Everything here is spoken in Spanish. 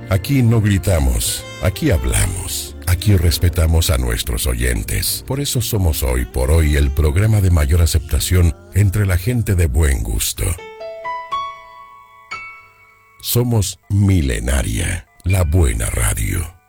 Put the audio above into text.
Aquí no gritamos, aquí hablamos. Aquí respetamos a nuestros oyentes. Por eso somos hoy por hoy el programa de mayor aceptación entre la gente de buen gusto. Somos Milenaria, la buena radio.